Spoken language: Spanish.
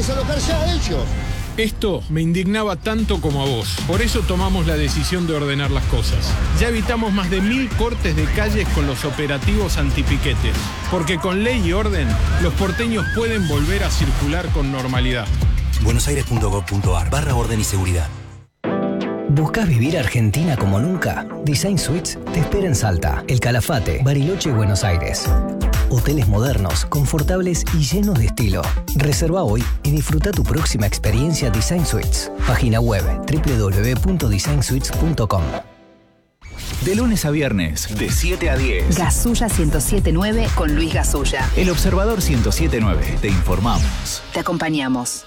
desalojar ya a ellos. Esto me indignaba tanto como a vos. Por eso tomamos la decisión de ordenar las cosas. Ya evitamos más de 1000 cortes de calles con los operativos antipiquetes. Porque con ley y orden, los porteños pueden volver a circular con normalidad. buenosaires.gov.ar/orden y seguridad. ¿Buscas vivir Argentina como nunca? Design Suites te espera en Salta, El Calafate, Bariloche y Buenos Aires. Hoteles modernos, confortables y llenos de estilo. Reserva hoy y disfruta tu próxima experiencia Design Suites. Página web www.designsuites.com. De lunes a viernes, de 7 a 10. Gasulla 107.9 con Luis Gasulla. El Observador 107.9. Te informamos. Te acompañamos.